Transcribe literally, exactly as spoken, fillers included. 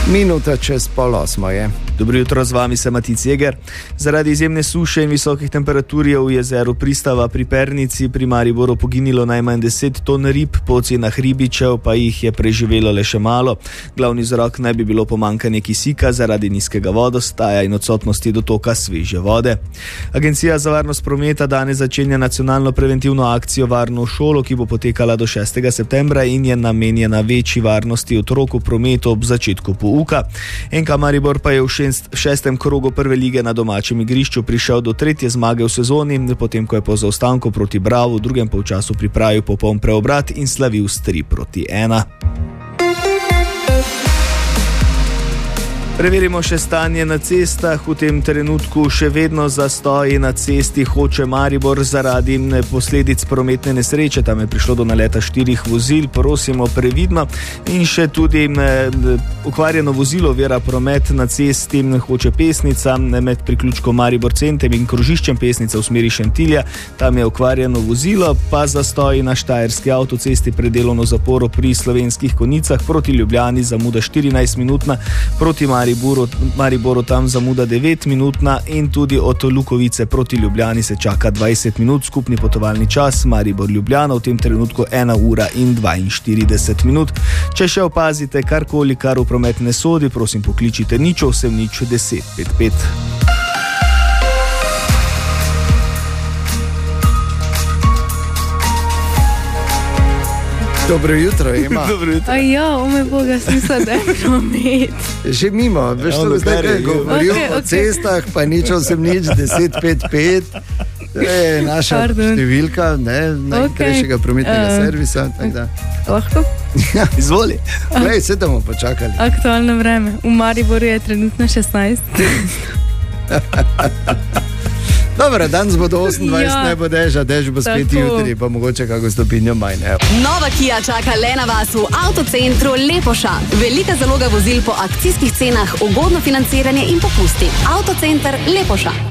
Minuta čez pol osmo je. Dobro jutro, z vami sem Matic Jeger. Zaradi izjemne suše in visokih temperatur je v jezeru Pristava pri Pernici pri Mariboru poginilo najmanj deset ton rib, po ocenah ribičev pa jih je preživelo le še malo. Glavni vzrok naj bi bilo pomanjkanje kisika zaradi nizkega vodostaja in odsotnosti dotoka sveže vode. Agencija za varnost prometa danes začenja nacionalno preventivno akcijo Varno šolo, ki bo potekala do šestega septembra in je namenjena večji varnosti otrok v prometu ob začetku pouka. N K Maribor pa je v šest, šestem krogu prve lige na domačem igrišču prišel do tretje zmage v sezoni, potem ko je po zaostanku proti Bravu v drugem polčasu pripravil popoln preobrat in slavil s tri proti ena. Preverimo še stanje na cestah. V tem trenutku še vedno zastoji na cesti Hoče Maribor zaradi posledic prometne nesreče. Tam je prišlo do naleta štirih vozil, prosimo previdno. In še tudi ukvarjeno vozilo ovira promet na cesti Hoče Pesnica med priključkom Maribor Centem in krožiščem Pesnica v smeri Šentilja. Tam je ukvarjeno vozilo, pa zastoji na štajerski avtocesti pred delovno zaporo pri Slovenskih Konjicah proti Ljubljani, zamuda štirinajst minutna, proti Mariboru Mariboru, Mariboru tam zamuda devet minutna in tudi od Lukovice proti Ljubljani se čaka dvajset minut. Skupni potovalni čas Maribor-Ljubljana v tem trenutku ena ura in dvainštirideset minut. Če še opazite karkoli, kar v promet ne sodi, prosim pokličite nič osem nič deset pet pet. Dobro jutro, ima. Dobro jutro. Aja, o moj Boga, smisla, da je promet. Že mimo, veš, to zdaj kaj govoril okay, o okay. cestah, pa nič osem nič deset pet pet. To je naša Pardon. številka, ne, najhitrejšega okay. prometnega uh, servisa. Tak da. Lahko? Ja, izvoli. Glej, se bomo počakali. Aktualno vreme. V Mariboru je trenutno šestnajst. Dobro, danes bo do osemindvajset, ja. ne bo deža, dež bo spet Tako. jutri, pa mogoče kako stopinjo manj. Evo. Nova Kia čaka le na vas v avtocentru Lepoša. Velika zaloga vozil po akcijskih cenah, ugodno financiranje in popusti. Avtocenter Lepoša.